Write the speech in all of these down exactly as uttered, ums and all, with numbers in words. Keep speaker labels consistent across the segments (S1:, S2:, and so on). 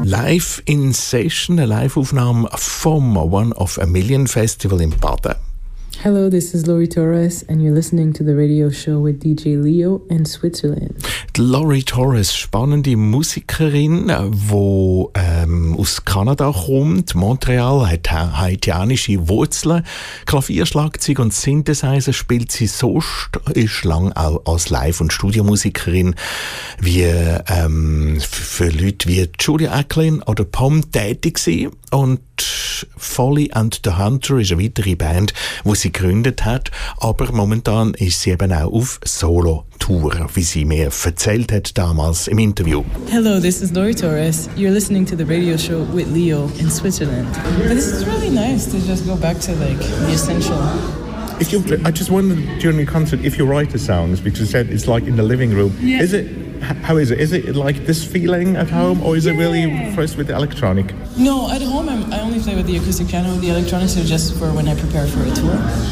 S1: Live in Session, eine Live-Aufnahme vom One of a Million Festival in Baden.
S2: Hello, this is Laurie Torres and you're listening to the radio show with D J Leo in Switzerland.
S1: Die Laurie Torres, spannende Musikerin, die ähm, aus Kanada kommt, Montreal, hat ha- haitianische Wurzeln. Klavier, Schlagzeug und Synthesizer spielt sie so st- ist lang auch als Live- und Studiomusikerin wie ähm, für Leute wie Julia Eklund oder Pom tätig gewesen. Und Folly and the Hunter ist eine weitere Band, die sie gegründet hat, aber momentan ist sie eben auch auf Solo-Tour, wie sie mir erzählt hat damals im Interview.
S2: Hello, this is Laurie Torres. You're listening to the radio show with Leo in Switzerland. But this is really nice to just go back to like the essential.
S3: If you, I just wondered during the concert if you write the songs, because you said it's like in the living room.
S2: Yeah.
S3: Is it? How is it? Is it like this feeling at home, or is
S2: yeah.
S3: it really first with the electronic?
S2: No, at home I'm, I only play with the acoustic piano. The electronics are just for when I prepare for a tour.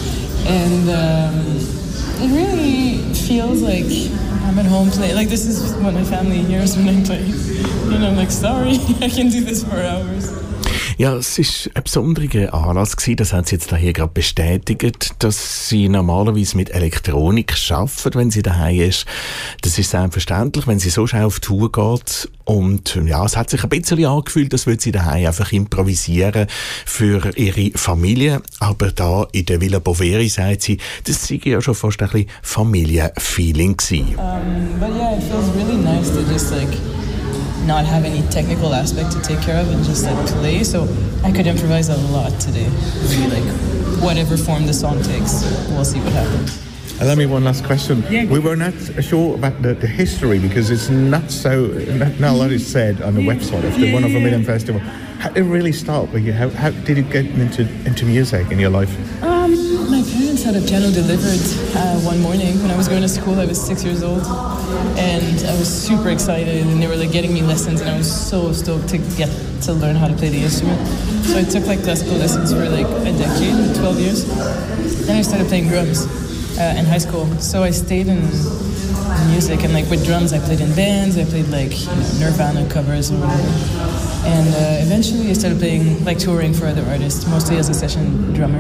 S2: And um, it really feels like I'm at home playing. Like this is what my family hears when I play. You know, I'm like, sorry, I can do this for hours.
S1: Ja, es war ein besonderer Anlass gewesen, das hat sie jetzt hier gerade bestätigt, dass sie normalerweise mit Elektronik arbeitet, wenn sie daheim ist. Das ist selbstverständlich, wenn sie so schnell auf Tour geht. Und ja, es hat sich ein bisschen angefühlt, als würde sie daheim einfach improvisieren für ihre Familie. Aber da in der Villa Boveri sagt sie, das sei ja schon fast ein bisschen Familienfeeling gewesen.
S2: Um, but yeah, it feels really nice to just like not have any technical aspect to take care of and just like play. So I could improvise a lot today. Really, like whatever form the song takes, we'll see what happens.
S3: Allow me one last question.
S2: Yeah.
S3: We were not sure about the, the history, because it's not so, not, not a lot is said on the website of the
S2: Yeah,
S3: One of a
S2: yeah.
S3: Million Festival. How did it really start with you? How, how did you get into, into music in your life?
S2: Um, my parents had a piano delivered uh, one morning when I was going to school. I was six years old, and I was super excited. And they were like getting me lessons, and I was so stoked to get to learn how to play the instrument. So I took like classical lessons for like a decade, twelve years. Then I started playing drums uh, in high school. So I stayed in music, and like with drums, I played in bands. I played like you know, Nirvana covers or whatever. And uh, eventually I started playing, like touring for other artists, mostly as a session drummer.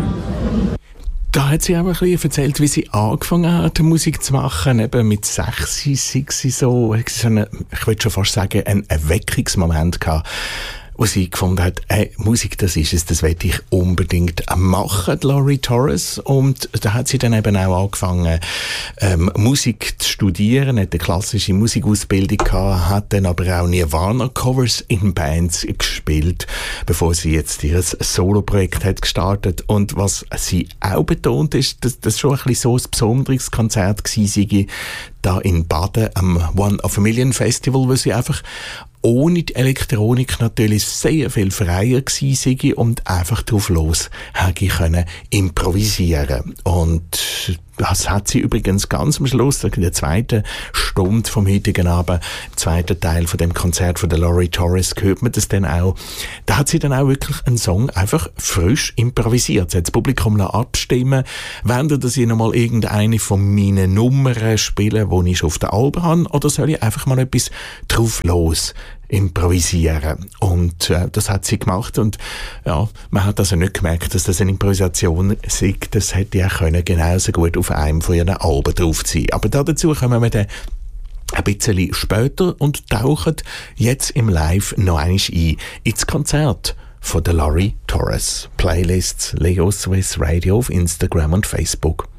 S1: Da hat sie auch ein bisschen erzählt, wie sie angefangen hat, Musik zu machen. Eben mit sechs, sechs so, so eine, ich würde schon fast sagen, einen Erweckungsmoment gehabt, wo sie gefunden hat, ey, Musik, das ist es, das will ich unbedingt machen, Laurie Torres. Und da hat sie dann eben auch angefangen, ähm, Musik zu studieren, hat eine klassische Musikausbildung gehabt, hat dann aber auch Nirvana-Covers in Bands gespielt, bevor sie jetzt ihr Solo-Projekt hat gestartet. Und was sie auch betont, ist, dass das schon ein bisschen so ein besonderes Konzert gewesen sei, da in Baden am One of a Million Festival, wo sie einfach ohne die Elektronik natürlich sehr viel freier gewesen sei und einfach drauf los hätte können improvisieren. Und das hat sie übrigens ganz am Schluss, in der zweiten Stunde vom heutigen Abend, im zweiten Teil von dem Konzert von der Laurie Torres, hört man das dann auch. Da hat sie dann auch wirklich einen Song einfach frisch improvisiert. Sie hat das Publikum abstimmen lassen, wollen dass ich nochmal irgendeine von meinen Nummern spielen, die ich schon auf der Alben habe, oder soll ich einfach mal etwas drauf los improvisieren. Und äh, das hat sie gemacht und ja, man hat also nicht gemerkt, dass das eine Improvisation sei. Das hätte ja können genauso gut auf einem von ihren Alben drauf sein. Aber dazu kommen wir dann ein bisschen später und tauchen jetzt im Live noch einmal ein ins Konzert von der Laurie Torres. Playlists Leo Swiss Radio auf Instagram und Facebook.